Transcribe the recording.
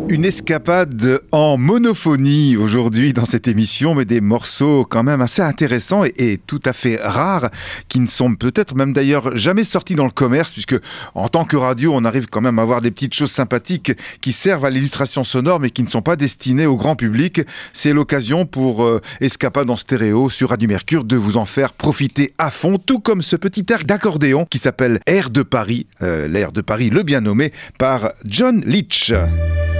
Une escapade en monophonie aujourd'hui dans cette émission, mais des morceaux quand même assez intéressants et tout à fait rares, qui ne sont peut-être même d'ailleurs jamais sortis dans le commerce, puisque en tant que radio, on arrive quand même à avoir des petites choses sympathiques qui servent à l'illustration sonore, mais qui ne sont pas destinées au grand public. C'est l'occasion pour Escapade en stéréo sur Radio Mercure de vous en faire profiter à fond, tout comme ce petit air d'accordéon qui s'appelle Air de Paris, l'air de Paris le bien nommé par John Leach.